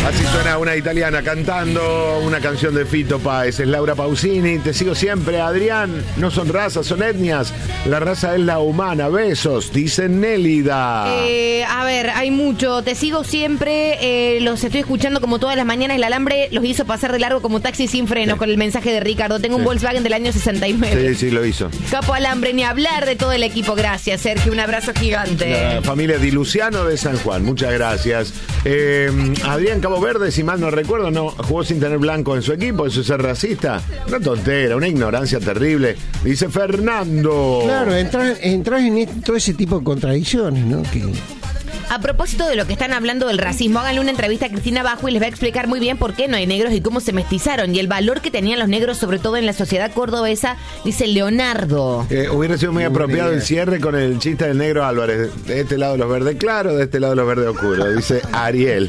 Así suena una italiana cantando una canción de Fito Páez. Es Laura Pausini. Te sigo siempre, Adrián. No son razas, son etnias. La raza es la humana. Besos, dice Nélida. A ver, hay mucho. Te sigo siempre. Los estoy escuchando como todas las mañanas. El alambre los hizo pasar de largo como taxi sin frenos, con el mensaje de Ricardo. Tengo un Volkswagen del año 69. Sí, lo hizo. Capo alambre, ni hablar de todo el equipo. Gracias, Sergio. Un abrazo gigante. La familia Di Luciano de San Juan. Muchas gracias. Adrián Cabo Verde, si mal no recuerdo, no jugó sin tener blanco en su equipo. ¿Eso es ser racista? Una tontera, una ignorancia terrible. Dice Fernando. Claro, entras en todo ese tipo de contradicciones, ¿no? A propósito de lo que están hablando del racismo, háganle una entrevista a Cristina Bajo y les va a explicar muy bien por qué no hay negros y cómo se mestizaron y el valor que tenían los negros, sobre todo en la sociedad cordobesa, dice Leonardo. Hubiera sido muy apropiado el cierre con el chiste del negro Álvarez. De este lado los verdes claros, de este lado los verdes oscuros, dice Ariel.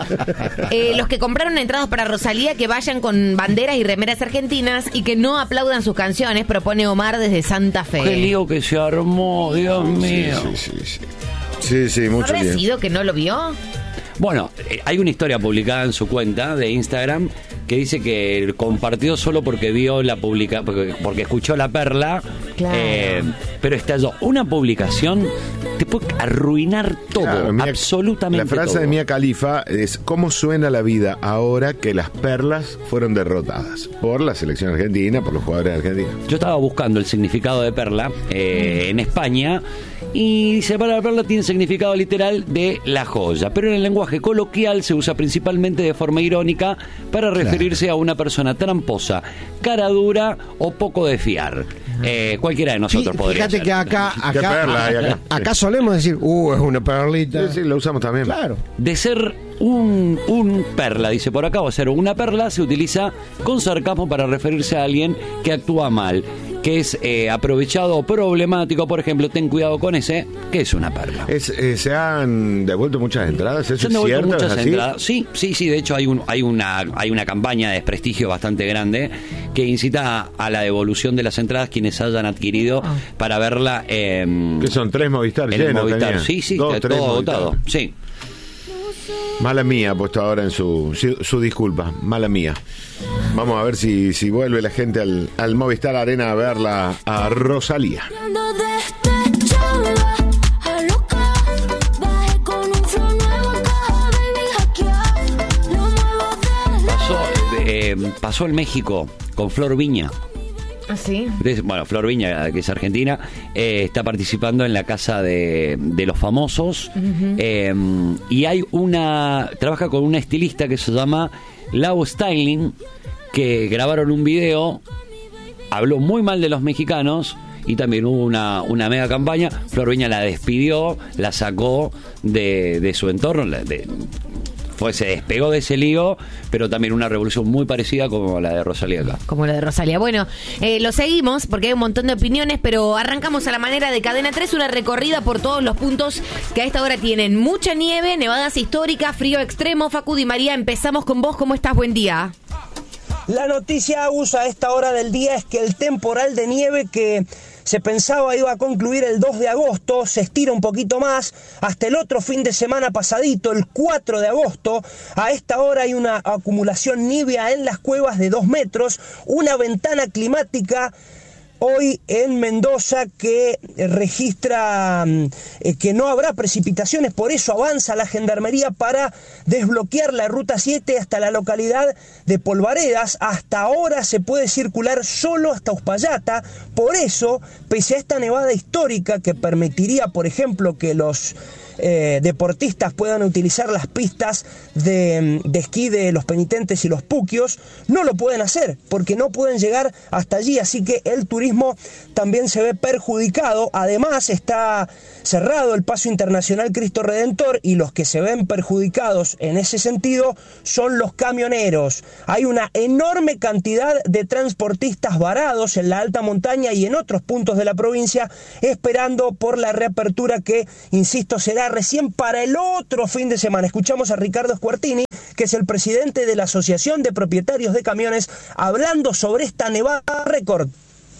Los que compraron entradas para Rosalía, que vayan con banderas y remeras argentinas y que no aplaudan sus canciones, propone Omar desde Santa Fe. Qué lío que se armó, Dios mío. Sí, mucho ¿Habrá bien. sido que no lo vio? Bueno, hay una historia publicada en su cuenta de Instagram que dice que compartió solo porque vio la porque escuchó La Perla, claro. Pero estalló. Una publicación te puede arruinar todo, claro, absolutamente todo. La frase todo. de Mia Khalifa es: ¿cómo suena la vida ahora que las perlas fueron derrotadas por la selección argentina, por los jugadores argentinos? Yo estaba buscando el significado de perla en España y dice, para la perla tiene significado literal de la joya, pero en el lenguaje coloquial se usa principalmente de forma irónica para referirse a una persona tramposa, cara dura o poco de fiar. Cualquiera de nosotros podría ser. Fíjate que acá solemos decir, es una perlita. Sí, lo usamos también. Claro. De ser un perla, dice por acá, o ser una perla, se utiliza con sarcasmo para referirse a alguien que actúa mal, que es aprovechado o problemático. Por ejemplo, ten cuidado con ese, que es una perla. ¿Se han devuelto muchas entradas? ¿Eso se han es devuelto cierto? muchas entradas. Sí, de hecho hay una campaña de desprestigio bastante grande que incita a la devolución de las entradas quienes hayan adquirido para verla. Que son 3 Movistar llenos. Movistar. Sí, todo agotado. Sí. Mala mía ha puesto ahora en su disculpa. Mala mía. Vamos a ver si vuelve la gente al Movistar Arena a verla a Rosalía. Pasó en México con Flor Viña. ¿Ah, sí? Bueno, Flor Viña, que es argentina, está participando en la Casa de los Famosos. Uh-huh. Y trabaja con una estilista que se llama Lau Styling, que grabaron un video, habló muy mal de los mexicanos y también hubo una mega campaña. Flor Viña la despidió, la sacó de su entorno, se despegó de ese lío, pero también una revolución muy parecida como la de Rosalía acá. Como la de Rosalía. Bueno, lo seguimos porque hay un montón de opiniones, pero arrancamos a la manera de Cadena 3, una recorrida por todos los puntos que a esta hora tienen mucha nieve, nevadas históricas, frío extremo. Facu Di María, empezamos con vos. ¿Cómo estás? Buen día. La noticia, Agus, a esta hora del día es que el temporal de nieve que se pensaba iba a concluir el 2 de agosto, se estira un poquito más hasta el otro fin de semana pasadito, el 4 de agosto. A esta hora hay una acumulación nívea en las cuevas de 2 metros, una ventana climática hoy en Mendoza que registra que no habrá precipitaciones, por eso avanza la Gendarmería para desbloquear la Ruta 7 hasta la localidad de Polvaredas. Hasta ahora se puede circular solo hasta Uspallata, por eso, pese a esta nevada histórica que permitiría, por ejemplo, que los deportistas puedan utilizar las pistas de esquí de los penitentes y los puquios, no lo pueden hacer porque no pueden llegar hasta allí, así que el turismo también se ve perjudicado. Además está cerrado el Paso Internacional Cristo Redentor y los que se ven perjudicados en ese sentido son los camioneros. Hay una enorme cantidad de transportistas varados en la alta montaña y en otros puntos de la provincia esperando por la reapertura que, insisto, será recién para el otro fin de semana. Escuchamos a Ricardo Squartini, que es el presidente de la Asociación de Propietarios de Camiones, hablando sobre esta nevada récord.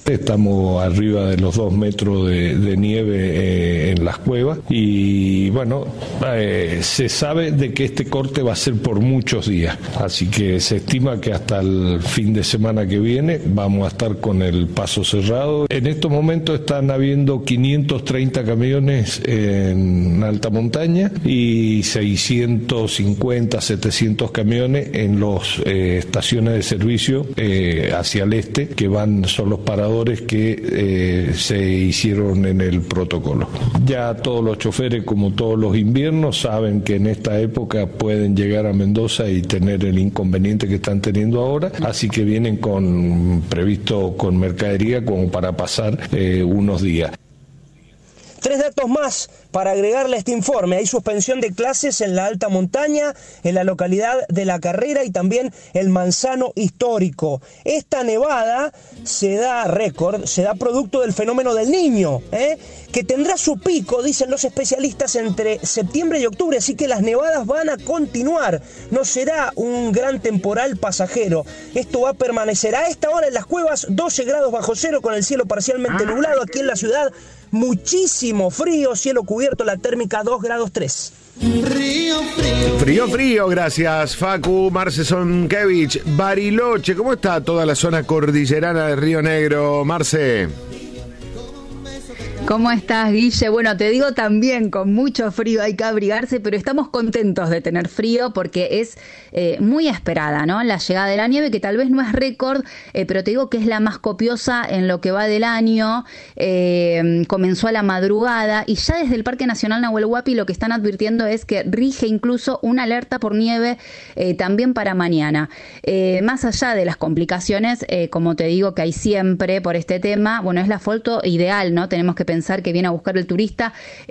Estamos arriba de los 2 metros de nieve en las cuevas y bueno, se sabe de que este corte va a ser por muchos días, así que se estima que hasta el fin de semana que viene vamos a estar con el paso cerrado. En estos momentos están habiendo 530 camiones en alta montaña y 650, 700 camiones en las estaciones de servicio hacia el este, que son los paradores que se hicieron en el protocolo. Ya todos los choferes, como todos los inviernos, saben que en esta época pueden llegar a Mendoza y tener el inconveniente que están teniendo ahora, así que vienen previsto con mercadería como para pasar unos días. 3 datos más para agregarle a este informe. Hay suspensión de clases en la alta montaña, en la localidad de La Carrera y también el Manzano Histórico. Esta nevada se da producto del fenómeno del Niño, que tendrá su pico, dicen los especialistas, entre septiembre y octubre, así que las nevadas van a continuar. No será un gran temporal pasajero. Esto va a permanecer. A esta hora en las cuevas, 12 grados bajo cero con el cielo parcialmente nublado. Aquí en la ciudad, muchísimo frío, cielo cubierto, la térmica 2 grados 3. Frío, gracias Facu. Marce Sonkevich, Bariloche, ¿cómo está toda la zona cordillerana de Río Negro, Marce? ¿Cómo estás, Guille? Bueno, te digo también, con mucho frío hay que abrigarse, pero estamos contentos de tener frío porque es muy esperada, ¿no? La llegada de la nieve, que tal vez no es récord, pero te digo que es la más copiosa en lo que va del año. Comenzó a la madrugada y ya desde el Parque Nacional Nahuel Huapi lo que están advirtiendo es que rige incluso una alerta por nieve también para mañana. Más allá de las complicaciones, como te digo, que hay siempre por este tema, bueno, es la foto ideal, ¿no? Tenemos que pensar que viene a buscar el turista,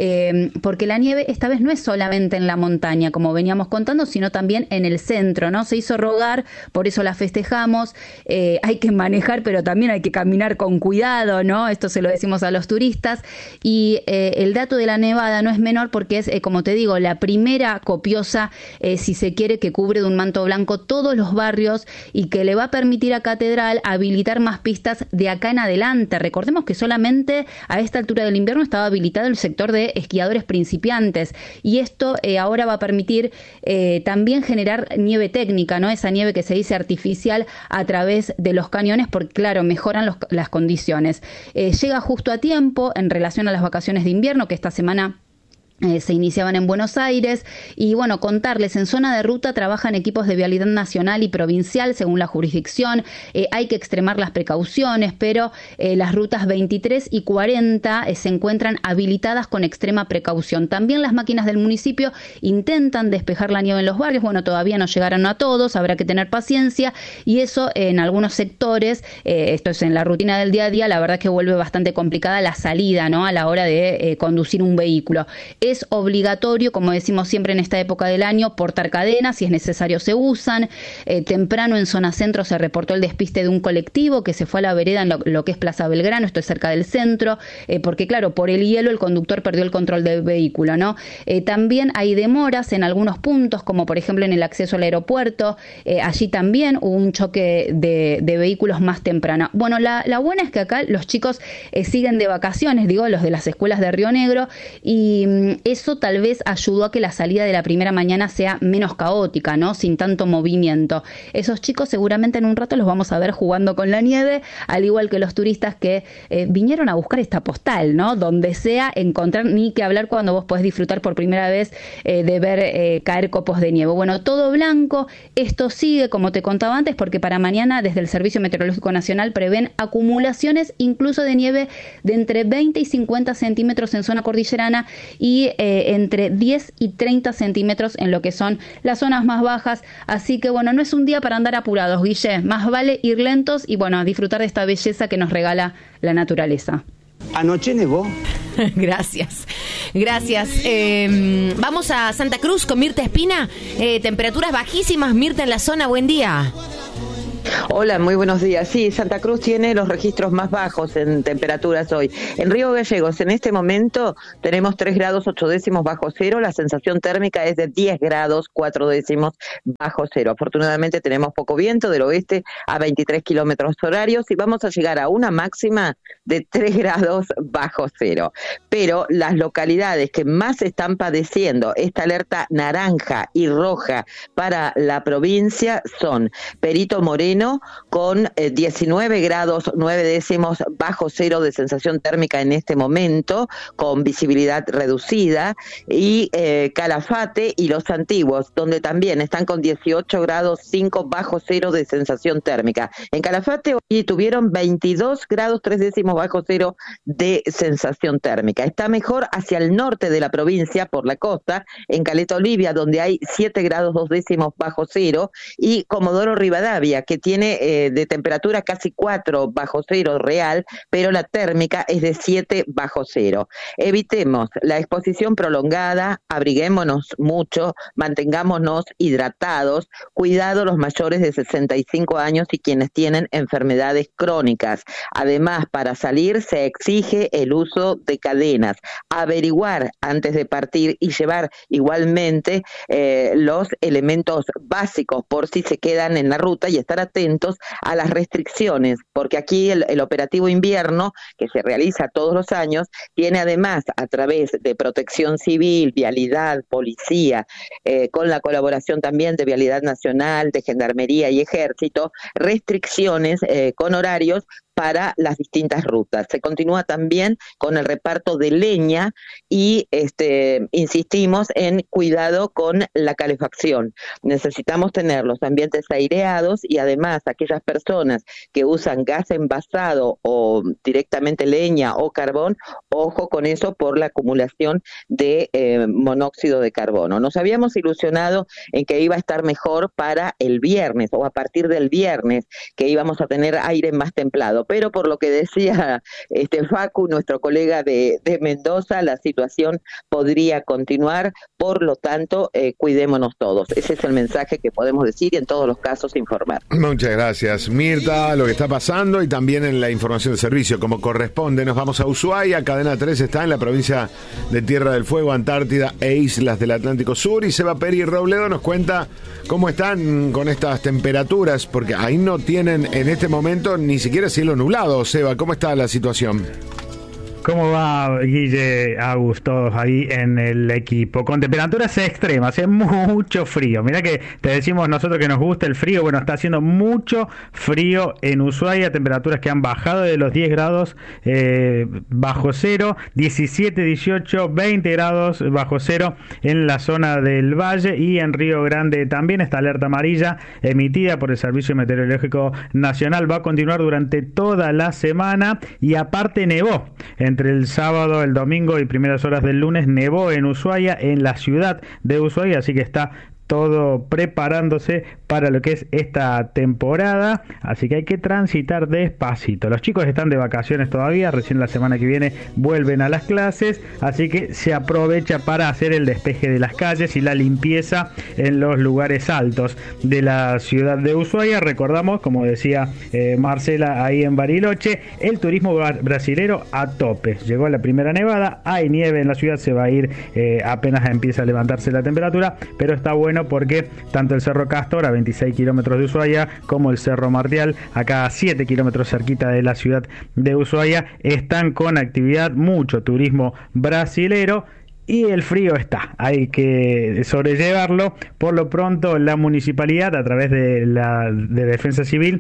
porque la nieve esta vez no es solamente en la montaña, como veníamos contando, sino también en el centro, ¿no? Se hizo rogar, por eso la festejamos. Hay que manejar, pero también hay que caminar con cuidado, ¿no? Esto se lo decimos a los turistas. Y el dato de la nevada no es menor porque es, como te digo, la primera copiosa, si se quiere, que cubre de un manto blanco todos los barrios y que le va a permitir a Catedral habilitar más pistas de acá en adelante. Recordemos que solamente a esta altura del invierno estaba habilitado el sector de esquiadores principiantes y esto ahora va a permitir también generar nieve técnica, ¿no? Esa nieve que se dice artificial a través de los cañones, porque claro, mejoran las condiciones. Llega justo a tiempo en relación a las vacaciones de invierno, que esta semana se iniciaban en Buenos Aires. Y bueno, contarles, en zona de ruta trabajan equipos de vialidad nacional y provincial según la jurisdicción. Hay que extremar las precauciones, pero las rutas 23 y 40 se encuentran habilitadas con extrema precaución. También las máquinas del municipio intentan despejar la nieve en los barrios. Bueno, todavía no llegaron a todos, habrá que tener paciencia, y eso en algunos sectores, esto es en la rutina del día a día, la verdad que vuelve bastante complicada la salida, ¿no? A la hora de conducir un vehículo. Es obligatorio, como decimos siempre en esta época del año, portar cadenas, si es necesario se usan. Temprano en zona centro se reportó el despiste de un colectivo que se fue a la vereda en lo que es Plaza Belgrano, esto es cerca del centro, porque claro, por el hielo el conductor perdió el control del vehículo, ¿no? También hay demoras en algunos puntos, como por ejemplo en el acceso al aeropuerto. Allí también hubo un choque de vehículos más temprano. Bueno, la buena es que acá los chicos siguen de vacaciones, digo, los de las escuelas de Río Negro, y eso tal vez ayudó a que la salida de la primera mañana sea menos caótica, ¿no? Sin tanto movimiento. Esos chicos seguramente en un rato los vamos a ver jugando con la nieve, al igual que los turistas que vinieron a buscar esta postal, ¿no? Donde sea encontrar, ni que hablar cuando vos podés disfrutar por primera vez de ver caer copos de nieve. Bueno, todo blanco. Esto sigue, como te contaba antes, porque para mañana desde el Servicio Meteorológico Nacional prevén acumulaciones incluso de nieve de entre 20 y 50 centímetros en zona cordillerana y entre 10 y 30 centímetros en lo que son las zonas más bajas. Así que bueno, no es un día para andar apurados, Guille. Más vale ir lentos y bueno, disfrutar de esta belleza que nos regala la naturaleza. Anoche nevó. Gracias. Vamos a Santa Cruz con Mirta Espina. Temperaturas bajísimas, Mirta, en la zona. Buen día. Hola, muy buenos días. Sí, Santa Cruz tiene los registros más bajos en temperaturas hoy. En Río Gallegos, en este momento, tenemos 3 grados 8 décimos bajo cero. La sensación térmica es de 10 grados 4 décimos bajo cero. Afortunadamente tenemos poco viento del oeste a 23 kilómetros horarios y vamos a llegar a una máxima de 3 grados bajo cero. Pero las localidades que más están padeciendo esta alerta naranja y roja para la provincia son Perito Moreno, con 19 grados 9 décimos bajo cero de sensación térmica en este momento, con visibilidad reducida, y Calafate y Los Antiguos, donde también están con 18 grados 5 bajo cero de sensación térmica. En Calafate hoy tuvieron 22 grados 3 décimos bajo cero de sensación térmica. Está mejor hacia el norte de la provincia, por la costa, en Caleta Olivia, donde hay 7 grados 2 décimos bajo cero, y Comodoro Rivadavia, que tiene de temperatura casi 4 bajo cero real, pero la térmica es de 7 bajo cero. Evitemos la exposición prolongada, abriguémonos mucho, mantengámonos hidratados, cuidado los mayores de 65 años y quienes tienen enfermedades crónicas. Además, para salir se exige el uso de cadenas, averiguar antes de partir y llevar igualmente los elementos básicos por si se quedan en la ruta y estar atentos a las restricciones, porque aquí el operativo invierno, que se realiza todos los años, tiene además, a través de Protección Civil, Vialidad, Policía, con la colaboración también de Vialidad Nacional, de Gendarmería y Ejército, restricciones con horarios para las distintas rutas. Se continúa también con el reparto de leña y insistimos en cuidado con la calefacción. Necesitamos tener los ambientes aireados y además aquellas personas que usan gas envasado o directamente leña o carbón, ojo con eso por la acumulación de monóxido de carbono. Nos habíamos ilusionado en que iba a estar mejor para el viernes o a partir del viernes, que íbamos a tener aire más templado, pero por lo que decía Facu, nuestro colega de Mendoza, la situación podría continuar, por lo tanto, cuidémonos todos. Ese es el mensaje que podemos decir y en todos los casos informar. Muchas gracias, Mirta, lo que está pasando y también en la información de servicio, como corresponde. Nos vamos a Ushuaia, Cadena 3 está en la provincia de Tierra del Fuego, Antártida e Islas del Atlántico Sur, y Seba Peri Robledo nos cuenta cómo están con estas temperaturas, porque ahí no tienen en este momento ni siquiera cielo nublado. Seba, ¿cómo está la situación? ¿Cómo va, Guille, Agus, todos ahí en el equipo? Con temperaturas extremas, hace mucho frío. Mirá que te decimos nosotros que nos gusta el frío. Bueno, está haciendo mucho frío en Ushuaia, temperaturas que han bajado de los 10 grados bajo cero, 17, 18, 20 grados bajo cero en la zona del Valle, y en Río Grande también esta alerta amarilla emitida por el Servicio Meteorológico Nacional va a continuar durante toda la semana, y aparte nevó. Entre el sábado, el domingo y primeras horas del lunes nevó en Ushuaia, en la ciudad de Ushuaia, así que está todo preparándose para lo que es esta temporada, así que hay que transitar despacito. Los chicos están de vacaciones todavía, recién la semana que viene vuelven a las clases, así que se aprovecha para hacer el despeje de las calles y la limpieza en los lugares altos de la ciudad de Ushuaia. Recordamos, como decía Marcela ahí en Bariloche, el turismo brasilero a tope. Llegó la primera nevada, hay nieve en la ciudad, se va a ir apenas empieza a levantarse la temperatura, pero está bueno porque tanto el Cerro Castor, a 26 kilómetros de Ushuaia, como el Cerro Martial, acá a 7 kilómetros cerquita de la ciudad de Ushuaia, están con actividad, mucho turismo brasilero. Y el frío está, hay que sobrellevarlo. Por lo pronto, la municipalidad, a través de Defensa Civil,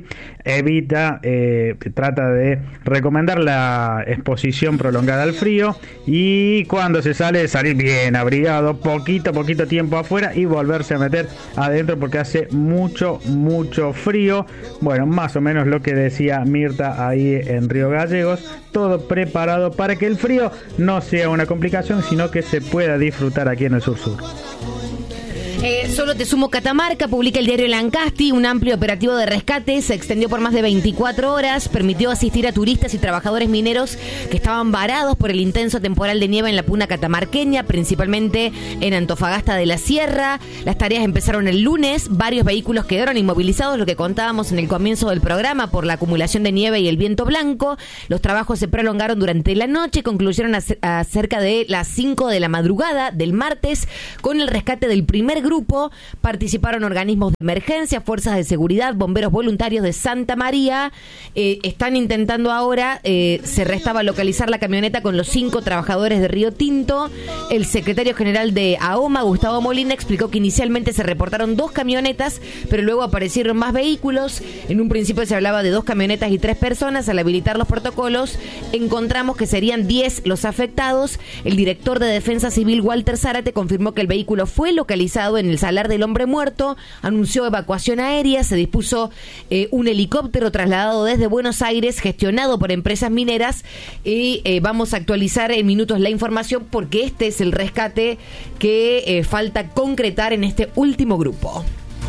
trata de recomendar la exposición prolongada al frío, y cuando se sale, salir bien abrigado, poquito tiempo afuera y volverse a meter adentro porque hace mucho frío. Bueno, más o menos lo que decía Mirta ahí en Río Gallegos, todo preparado para que el frío no sea una complicación, sino que se pueda disfrutar aquí en el sur. Solo te sumo Catamarca, publica el diario Lancasti, un amplio operativo de rescate se extendió por más de 24 horas, permitió asistir a turistas y trabajadores mineros que estaban varados por el intenso temporal de nieve en la puna catamarqueña, principalmente en Antofagasta de la Sierra. Las tareas empezaron el lunes, varios vehículos quedaron inmovilizados, lo que contábamos en el comienzo del programa, por la acumulación de nieve y el viento blanco. Los trabajos se prolongaron durante la noche y concluyeron a cerca de las 5 de la madrugada del martes con el rescate del primer grupo. Participaron organismos de emergencia, fuerzas de seguridad, bomberos voluntarios de Santa María. Están intentando ahora, se restaba localizar la camioneta con los 5 trabajadores de Río Tinto. El secretario general de AOMA, Gustavo Molina, explicó que inicialmente se reportaron 2 camionetas, pero luego aparecieron más vehículos. En un principio se hablaba de 2 camionetas y 3 personas. Al habilitar los protocolos, encontramos que serían 10 los afectados. El director de Defensa Civil, Walter Zárate, confirmó que el vehículo fue localizado en el Salar del Hombre Muerto, anunció evacuación aérea, se dispuso un helicóptero trasladado desde Buenos Aires, gestionado por empresas mineras, y vamos a actualizar en minutos la información porque este es el rescate que falta concretar en este último grupo.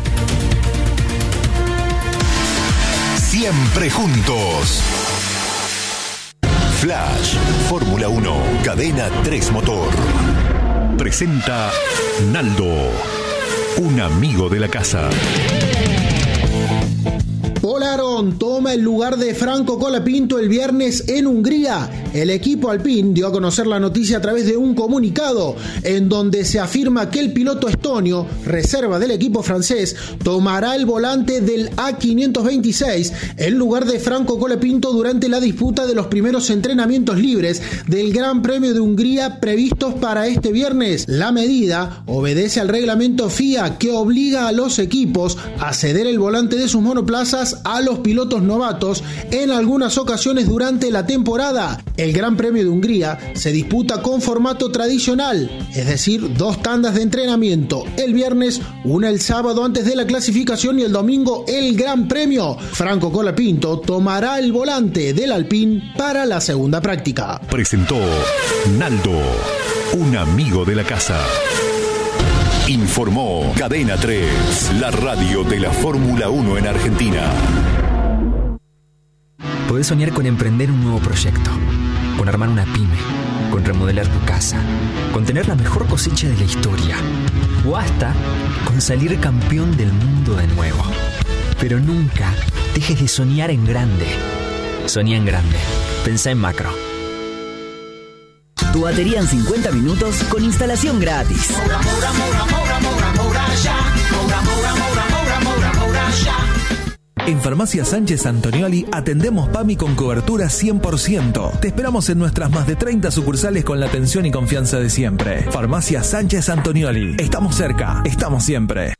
Siempre juntos. Flash, Fórmula 1, Cadena 3 Motor. Presenta Naldo, un amigo de la casa. Polaron toma el lugar de Franco Colapinto el viernes en Hungría. El equipo Alpine dio a conocer la noticia a través de un comunicado en donde se afirma que el piloto estonio, reserva del equipo francés, tomará el volante del A526 en lugar de Franco Colapinto durante la disputa de los primeros entrenamientos libres del Gran Premio de Hungría previstos para este viernes. La medida obedece al reglamento FIA que obliga a los equipos a ceder el volante de sus monoplazas a los pilotos novatos en algunas ocasiones durante la temporada. El Gran Premio de Hungría se disputa con formato tradicional, es decir, 2 tandas de entrenamiento. El viernes, una el sábado antes de la clasificación y el domingo el Gran Premio. Franco Colapinto tomará el volante del Alpine para la segunda práctica. Presentó Naldo, un amigo de la casa. Informó Cadena 3, la radio de la Fórmula 1 en Argentina. Podés soñar con emprender un nuevo proyecto, con armar una pyme, con remodelar tu casa, con tener la mejor cosecha de la historia, o hasta con salir campeón del mundo de nuevo. Pero nunca dejes de soñar en grande. Soñá en grande. Pensá en macro. Tu batería en 50 minutos con instalación gratis. En Farmacia Sánchez Antonioli atendemos PAMI con cobertura 100%. Te esperamos en nuestras más de 30 sucursales con la atención y confianza de siempre. Farmacia Sánchez Antonioli. Estamos cerca, estamos siempre.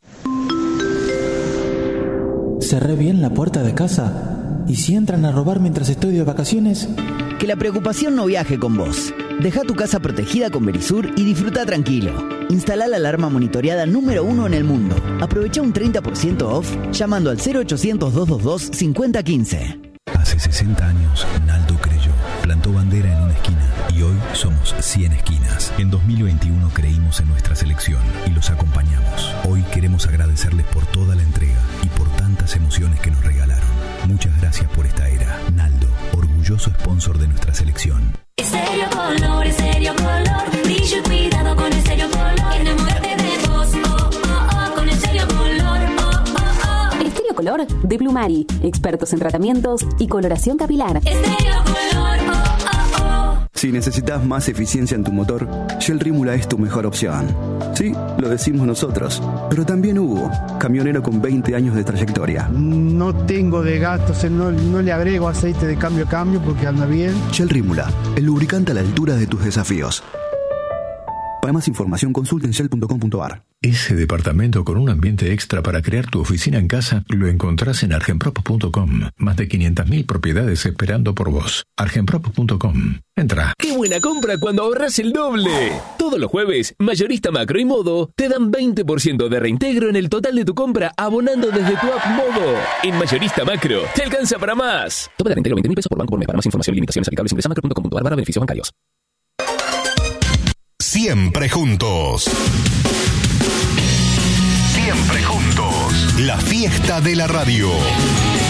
¿Cerré bien la puerta de casa? ¿Y si entran a robar mientras estoy de vacaciones? Que la preocupación no viaje con vos. Deja tu casa protegida con Verisur y disfruta tranquilo. Instala la alarma monitoreada número 1 en el mundo. Aprovecha un 30% off llamando al 0800-222-5015. Hace 60 años, Naldo creyó, plantó bandera en una esquina y hoy somos 100 esquinas. En 2021 creímos en nuestra selección y los acompañamos. Hoy queremos agradecerles por toda la entrega y por tantas emociones que nos regalaron. Muchas gracias por esta era. Naldo, orgulloso sponsor de nuestra selección. Estéreo Color, brillo y cuidado con Estéreo Color. Enamórate de vos, oh, oh, oh, con Estéreo Color, oh, oh, oh. Estéreo Color de Plumari, expertos en tratamientos y coloración capilar. Estéreo Color, oh, oh, oh. Si necesitas más eficiencia en tu motor, Shell Rímula es tu mejor opción. Sí, lo decimos nosotros, pero también Hugo, camionero con 20 años de trayectoria. No tengo de gastos, no le agrego aceite de cambio a cambio porque anda bien. Shell Rímula, el lubricante a la altura de tus desafíos. Para más información, consulta en shell.com.ar. Ese departamento con un ambiente extra para crear tu oficina en casa lo encontrás en argenprop.com. Más de 500.000 propiedades esperando por vos. argenprop.com. Entra. ¡Qué buena compra cuando ahorras el doble! Todos los jueves, Mayorista Macro y Modo te dan 20% de reintegro en el total de tu compra abonando desde tu app Modo. En Mayorista Macro, te alcanza para más. Tope de reintegro 20.000 pesos por banco por mes. Para más información y limitaciones aplicables ingresa macro.com.ar/beneficios bancarios. Siempre juntos. Siempre juntos. La fiesta de la radio.